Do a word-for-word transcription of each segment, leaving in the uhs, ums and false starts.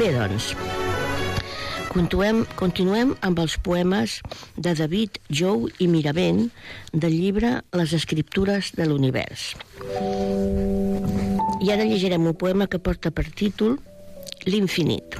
Bé, doncs, continuem, continuem amb els poemes de David Jou i Miravent del llibre Les escriptures de l'univers. I ara llegirem un poema que porta per títol L'infinit.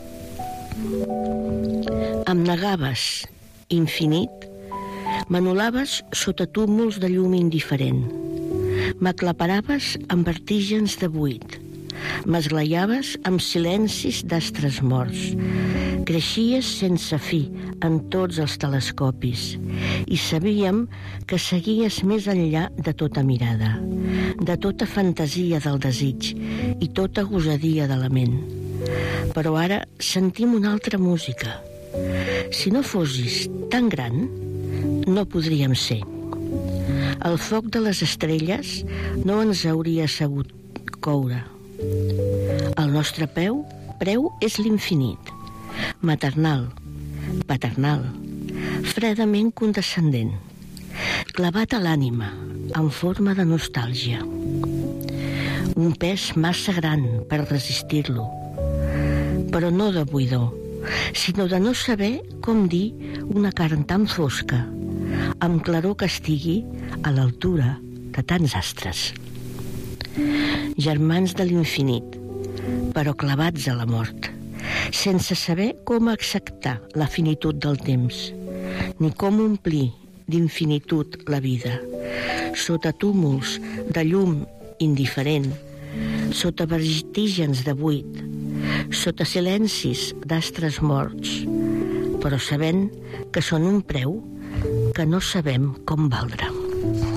Em negaves, infinit, m'anul·laves sota túmuls de llum indiferent. M'aclaparaves amb vertígens de buit. M'esglaiaves amb silencis d'astres morts. Creixies sense fi en tots els telescopis i sabíem que seguies més enllà de tota mirada, de tota fantasia del desig i tota gosadia de la ment. Però ara sentim una altra música. Si no fossis tan gran, no podríem ser. El foc de les estrelles no ens hauria sabut coure. El nostre peu, preu és l'infinit, maternal, paternal, fredament condescendent, clavat a l'ànima, en forma de nostàlgia. Un pes massa gran per resistir-lo, però no de buidor, sinó de no saber com dir una carn tan fosca, amb claror que estigui a l'altura de tants astres. Germans de l'infinit, però clavats a la mort, sense saber com acceptar la finitud del temps, ni com omplir d'infinitud la vida, sota túmuls de llum indiferent, sota vertígens de buit, sota silencis d'astres morts, però sabent que són un preu que no sabem com valdre.